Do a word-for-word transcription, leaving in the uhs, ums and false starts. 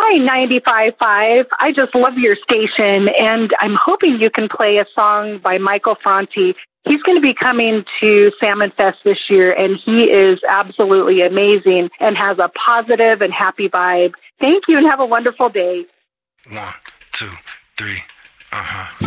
Hi, ninety-five point five. I just love your station, and I'm hoping you can play a song by Michael Franti. He's going to be coming to Salmon Fest this year, and he is absolutely amazing and has a positive and happy vibe. Thank you, and have a wonderful day. One, two, three, uh-huh.